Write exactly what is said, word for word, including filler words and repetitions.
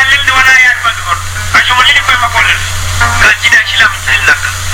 kallen da wala ya ba gor a jomali ni koy ma kolal ka jida ci lam sel nak